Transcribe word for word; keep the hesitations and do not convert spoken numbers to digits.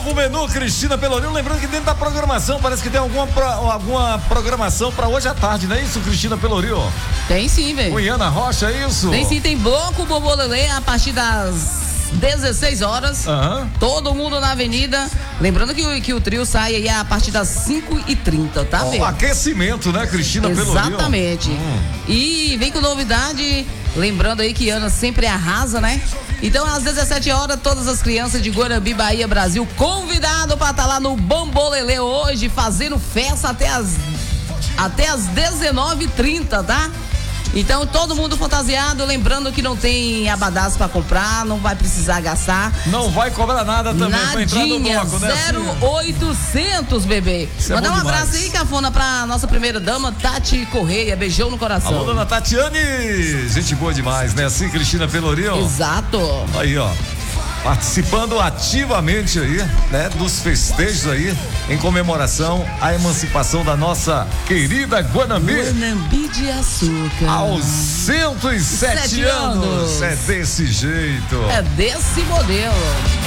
Novo menu, Cristina Pelourinho. Lembrando que dentro da programação, parece que tem alguma, pro, alguma programação pra hoje à tarde, não é isso, Cristina Pelourinho? Tem sim, velho. Cunhana Rocha, é isso? Tem sim, tem bloco Bombolelê a partir das dezesseis horas. Uhum. Todo mundo na avenida. Lembrando que, o- que o trio sai aí a partir das cinco e trinta, tá, Ó, velho? aquecimento, né, Cristina Pelourinho? Exatamente. Hum. E vem com novidade, lembrando aí que Ana sempre arrasa, né? Então, às dezessete horas, todas as crianças de Guarani, Bahia, Brasil, convidado para estar lá no Bambolelê hoje, fazendo festa até as até as dezenove e trinta, tá? Então, todo mundo fantasiado, lembrando que não tem abadás para comprar, não vai precisar gastar. Não vai cobrar nada também pra entrar no Nadinha, bloco, né? zero oitocentos, bebê. Isso é Mandar bom um abraço demais. aí, Cafona, pra nossa primeira dama, Tati Correia. Beijão no coração. Alô, dona Tatiane! Gente boa demais, né? Assim, Cristina Pelourinho? Exato. Aí, ó. Participando ativamente aí, né? Dos festejos aí, em comemoração à emancipação da nossa querida Guanambi. Guanambi de Açúcar. Aos cento e sete Sete anos. anos. É desse jeito. É desse modelo.